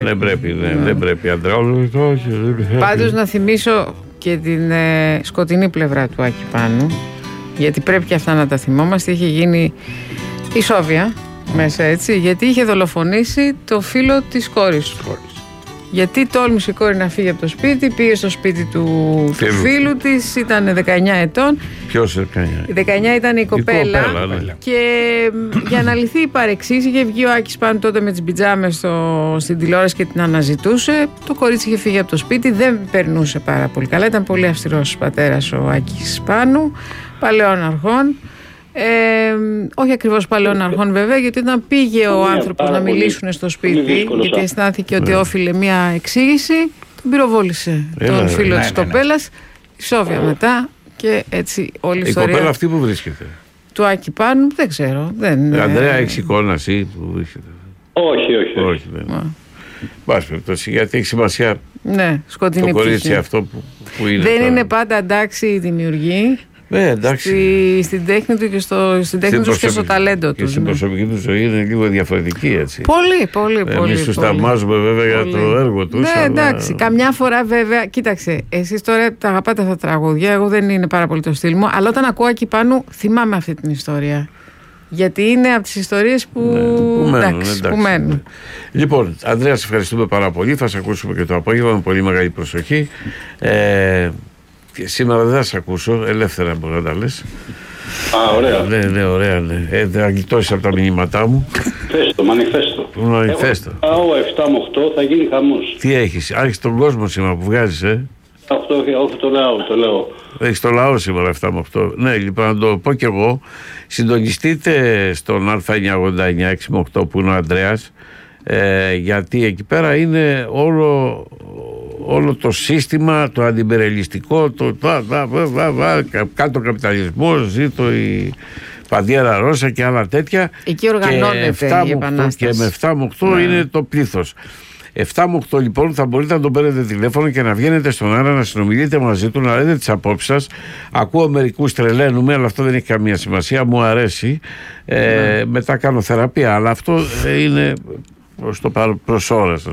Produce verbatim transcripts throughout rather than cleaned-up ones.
Δεν πρέπει, ναι, δεν πρέπει. Πάντως να θυμίσω και την ε, σκοτεινή πλευρά του Άκη Πάνου, γιατί πρέπει και αυτά να τα θυμόμαστε. Είχε γίνει η Σόβια μέσα, έτσι, γιατί είχε δολοφονήσει το φίλο της κόρης του. Γιατί τόλμησε η κόρη να φύγει από το σπίτι, πήγε στο σπίτι του, του φίλου της, ήταν δεκαεννιά ετών. Ποιος δεκαεννιά? δεκαεννιά ήταν η κοπέλα. Η κοπέλα, ναι. Και για να λυθεί η παρεξήγηση, είχε βγει ο Άκης Πάνου τότε με τις πιτζάμες στο, στην τηλεόραση και την αναζητούσε. Το κορίτσι είχε φύγει από το σπίτι, δεν περνούσε πάρα πολύ καλά. Ήταν πολύ αυστηρός πατέρας ο Άκης Πάνου, παλαιών αρχών. Ε, όχι ακριβώς παλαιών αρχών βέβαια, γιατί όταν πήγε ο άνθρωπος να μιλήσουν στο σπίτι, γιατί αισθάνθηκε ότι όφιλε μια εξήγηση, τον πυροβόλησε τον φίλο της κοπέλας, η Σόβια μετά, και έτσι όλη η ιστορία. Η κοπέλα αυτή που βρίσκεται? Του Άκη Πάνου, δεν ξέρω. Δεν, Ανδρέα, έχεις εικόνα εσύ που βρίσκεται? Όχι, όχι. Όχι, δεν. Πάση περιπτώσει, γιατί έχει σημασία, ναι, σκοτεινή το κορίτσι πτυχή. Αυτό που, που είναι. Δεν τώρα. είναι πάντα εντάξει η δημιουργή. Ναι, εντάξει. Στη, στην τέχνη του και στο, στην τέχνη τους και στο ταλέντο του. Και στην ναι. προσωπική του ζωή είναι λίγο διαφορετική, έτσι. Πολύ, πολύ, Εμείς πολύ. Εμείς τους θαυμάζουμε βέβαια πολύ. Για το έργο τους. Ναι, αλλά... εντάξει. Καμιά φορά βέβαια, κοίταξε, εσείς τώρα τα αγαπάτε αυτά τα τραγούδια. Εγώ δεν είναι πάρα πολύ το στυλ μου, αλλά όταν ακούω Άκη Πάνου θυμάμαι αυτή την ιστορία. Γιατί είναι από τις ιστορίες που, ναι, που, μένουν, εντάξει, εντάξει, που μένουν. Ναι. Λοιπόν, Ανδρέα, σε ευχαριστούμε πάρα πολύ. Θα σε ακούσουμε και το απόγευμα με πολύ μεγάλη προσοχή. Ε, σήμερα δεν θα σε ακούσω, ελεύθερα μπορεί να τα λες. Α, ωραία. Ναι, ναι, ωραία, ναι. Ε, θα γλιτώσεις από τα μηνύματά μου. Φέστο, μανιφέστο. Μανιφέστο. Πάω επτά με οκτώ, θα γίνει χαμός. Τι έχεις, άρχισε τον κόσμο σήμερα που βγάζεις, ε. Αυτό, όχι το λαό, το λέω. Έχεις το λαό σήμερα επτά με οκτώ. Ναι, λοιπόν, να το πω κι εγώ. Συντονιστείτε στον Α εννιακόσια ογδόντα εννιά έξι με οκτώ που είναι ο Ανδρέας, ε, γιατί εκεί πέρα είναι όλο, όλο το σύστημα, το αντιμπερελιστικό, το κάτω καπιταλισμό, ζήτω η Παντιέρα Ρώσα και άλλα τέτοια. Εκεί οργανώνεται η επανάσταση. Και με επτά με οκτώ ναι. είναι το πλήθος. επτά με οκτώ λοιπόν θα μπορείτε να τον παίρνετε τηλέφωνο και να βγαίνετε στον αέρα να συνομιλείτε μαζί του, να λέτε τις απόψεις σας. Ακούω μερικούς τρελαίνουμε, αλλά αυτό δεν έχει καμία σημασία, μου αρέσει. Ε, mm. Μετά κάνω θεραπεία, αλλά αυτό είναι προς, το, προς ώρας,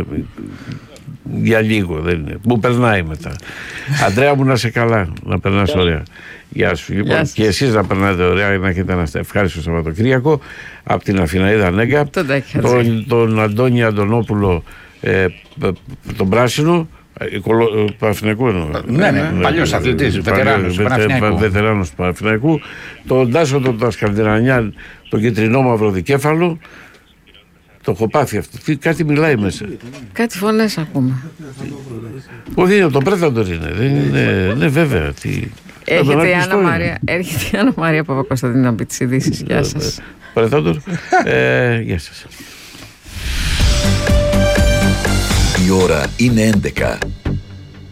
για λίγο δεν είναι. Μου περνάει μετά. Αντρέα μου, να είσαι καλά, να περνάς ωραία. Γεια σου. Λοιπόν, Γεια και εσείς να περνάτε ωραία, να έχετε ένα ευχάριστο Σαββατοκύριακο. Από την Αθηναίδα Νέγκα, τον, τον Αντώνη Αντωνόπουλο, ε, τον Πράσινο, του Παναθηναϊκού εννοώ. Ναι, ναι, ναι, παλιός αθλητής, βετεράνος του Παναθηναϊκού. Βετεράνος του Παναθηναϊκού. Τον Τάσο τον Τασκαλδερανιάν, τον κεντρινό μαύρο δικέφαλο. Το έχω πάθει αυτό. Τι, κάτι μιλάει μέσα. Κάτι φωνές ακούμε. Όχι, είναι το Πρέταντορ είναι. Δεν είναι, ναι, βέβαια. Τι... Έρχεται η Άννα Μαρία, έρχεται η Άννα Μαρία Παπακοσταντίνου να πει τις ειδήσεις. Γεια σας. Πρέταντορ. ε, γεια σας. Η ώρα είναι έντεκα.